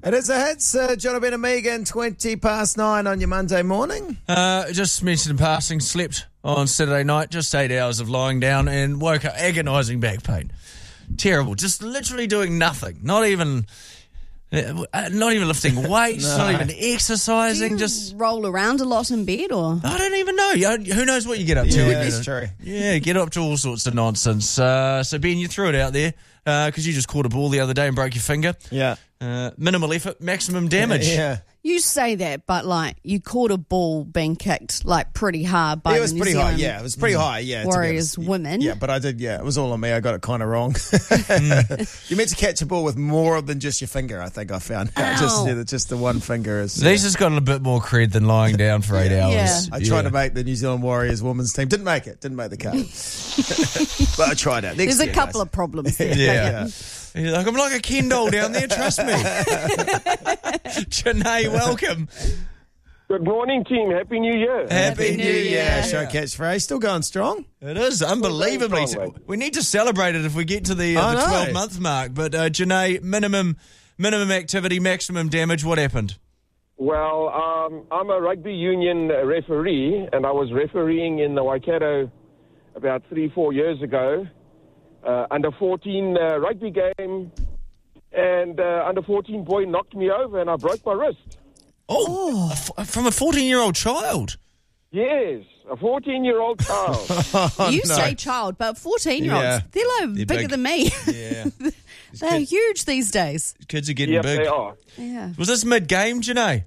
It is a hits. Jonathan and Megan, 20 past 9 on your Monday morning. Just mentioned in passing, slept on Saturday night, just 8 hours of lying down and woke up agonising back pain. Terrible. Just literally doing nothing. Not even lifting weights, not even exercising. Do you just roll around a lot in bed, or? I don't even know. Who knows what you get up to? Yeah, that's true. Yeah, get up to all sorts of nonsense. So Ben, you threw it out there because you just caught a ball the other day and broke your finger. Yeah. Minimal effort, maximum damage. Yeah. You say that, but like you caught a ball being kicked like pretty hard by It was the New pretty high, Zealand yeah. It was pretty high, yeah. to be Warriors honest. women. Yeah, but I did, yeah. It was all on me. I got it kind of wrong. You meant to catch a ball with more than just your finger, I think I found out. Just the one finger is... Lisa's got a bit more cred than lying down for 8 hours. Yeah. I tried to make the New Zealand Warriors women's team. Didn't make it. Didn't make the cut. But I tried out. There's a couple of problems there. Yeah. You're like, I'm like a Ken doll down there, trust me. Janae, welcome. Good morning, team. Happy New Year. Happy New Year. Year. Show catchphrase. Still going strong? It is unbelievably. Strong, mate. We need to celebrate it if we get to the I know. 12-month mark. But Janae, minimum activity, maximum damage. What happened? Well, I'm a rugby union referee, and I was refereeing in the Waikato about 3-4 years ago. Under 14 rugby game, and under 14 boy knocked me over, and I broke my wrist. From a 14-year-old child. Yes, a 14-year-old child. You say child, but 14-year-olds, Yeah. they're like bigger big. than me. Yeah. They're huge these days. Kids are getting Yep, big. they are. Yeah. Was this mid-game, Janae?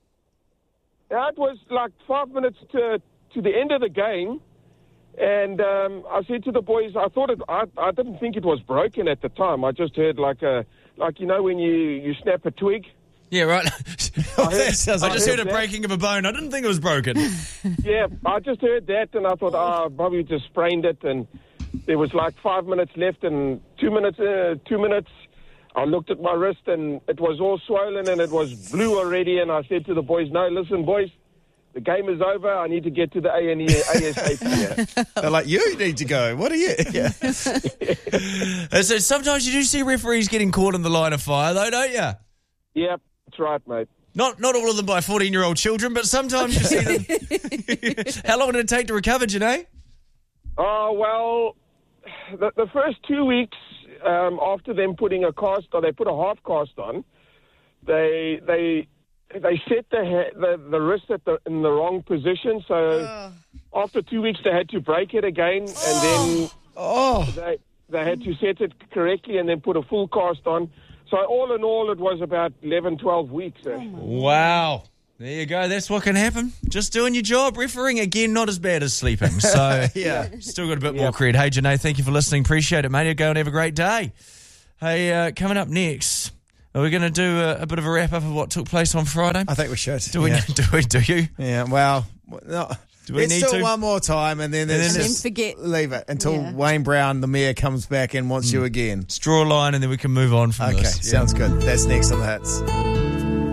Yeah, it was like 5 minutes to the end of the game. And I said to the boys, I didn't think it was broken at the time. I just heard like when you snap a twig. Yeah, right. That sounds I like just heard a that. breaking of a bone. I didn't think it was broken. Yeah, I just heard that, and I thought, Bobby just sprained it, and there was like 5 minutes left, and 2 minutes. I looked at my wrist, and it was all swollen, and it was blue already. And I said to the boys, "No, listen, boys, the game is over. I need to get to the A&E ASAP." They're like, you need to go. What are you? Yeah. So sometimes you do see referees getting caught in the line of fire, though, don't you? Yep, that's right, mate. Not all of them by 14-year-old children, but sometimes you see them. How long did it take to recover, Janae? Oh, well, the first 2 weeks after them putting a cast, or they put a half cast on, they set the wrist in the wrong position. So after 2 weeks, they had to break it again, and then they had to set it correctly and then put a full cast on. So all in all, it was about 11, 12 weeks. Wow. There you go. That's what can happen. Just doing your job. Refereeing, again, not as bad as sleeping. So, Yeah. Still got a bit more cred. Hey, Janae, thank you for listening. Appreciate it, mate. Go and have a great day. Hey, coming up next, are we going to do a bit of a wrap-up of what took place on Friday? I think we should. Do you? Yeah, well, no. we Let's need do to? it one more time and then then forget. leave it until Yeah. Wayne Brown, the mayor, comes back and wants you again. Let's draw a line and then we can move on from Okay, this. sounds good. That's next on the Hits.